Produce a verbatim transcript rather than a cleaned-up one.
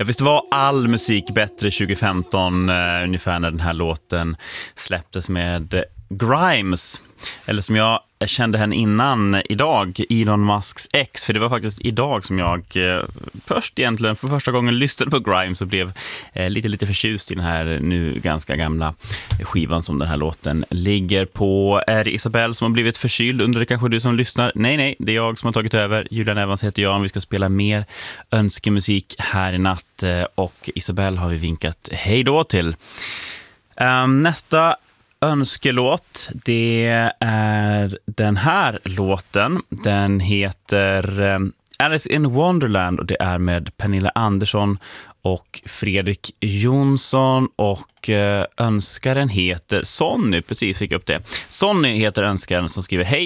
Ja, visst var all musik bättre tjugo femton uh, ungefär när den här låten släpptes med Grimes. Eller som jag kände henne innan idag, Elon Musks ex. För det var faktiskt idag som jag eh, först egentligen för första gången lyssnade på Grimes och blev eh, lite lite förtjust i den här nu ganska gamla skivan som den här låten ligger på. Är det Isabelle som har blivit förkyld? Undrar det kanske du som lyssnar? Nej, nej, det är jag som har tagit över. Julian Evans heter jag. Vi ska spela mer önskemusik här i natt eh, och Isabelle har vi vinkat hej då till. Um, nästa önskelåt, det är den här låten. Den heter um, Alice in Wonderland och det är med Pernilla Andersson och Fredrik Jonsson och uh, önskaren heter Sonny, precis fick upp det. Sonny heter önskaren som skriver hej.